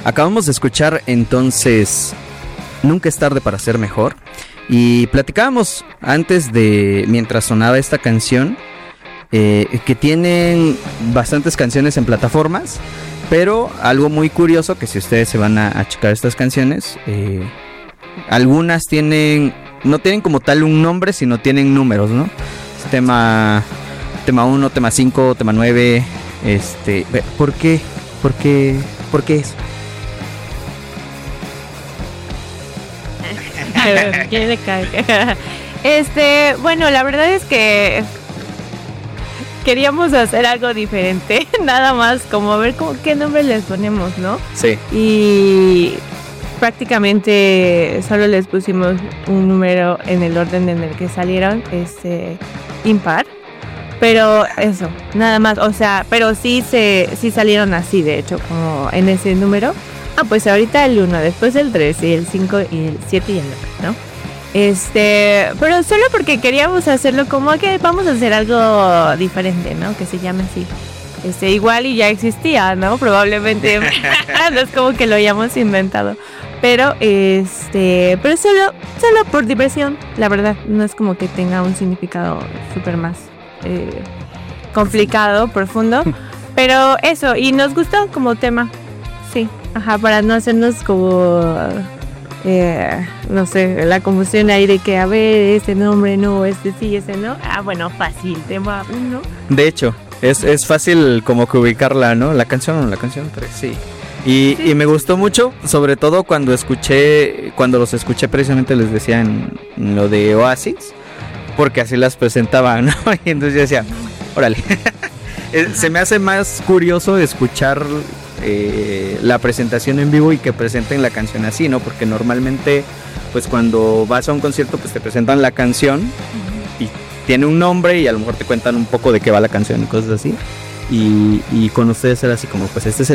Acabamos de escuchar entonces Nunca es tarde para ser mejor. Y platicábamos mientras sonaba esta canción, que tienen bastantes canciones en plataformas, pero algo muy curioso, que si ustedes se van a checar estas canciones, algunas no tienen como tal un nombre, sino tienen números, ¿no? Tema 1, tema 5, tema 9, ¿por qué? ¿Por qué eso? ¿Quién le cae? Bueno, la verdad es que queríamos hacer algo diferente, nada más como ver qué nombre les ponemos, ¿no? Sí. Y prácticamente solo les pusimos un número en el orden en el que salieron, impar. Pero eso, nada más, o sea, pero sí salieron así, de hecho, como en ese número. Pues ahorita el 1, después el 3 y el 5 y el 7 y el 9, ¿no? Pero solo porque queríamos hacerlo como que vamos a hacer algo diferente, ¿no? Que se llame así. Igual y ya existía, ¿no? Probablemente no es como que lo hayamos inventado. Pero pero solo por diversión, la verdad, no es como que tenga un significado súper más complicado, profundo. Pero eso, y nos gustó como tema. Sí, para no hacernos como no sé, la confusión ahí de que a ver, este nombre no, sí, ese no. Bueno, fácil, tema 1. De hecho, es fácil como que ubicarla, ¿no? La canción 3, sí. Y me gustó mucho, sobre todo cuando los escuché precisamente les decían lo de Oasis, porque así las presentaban, ¿no? Y entonces yo decía, órale. Se me hace más curioso escuchar la presentación en vivo y que presenten la canción así, ¿no? Porque normalmente, pues cuando vas a un concierto, pues te presentan la canción y tiene un nombre y a lo mejor te cuentan un poco de qué va la canción y cosas así. Y con ustedes era así como, pues este es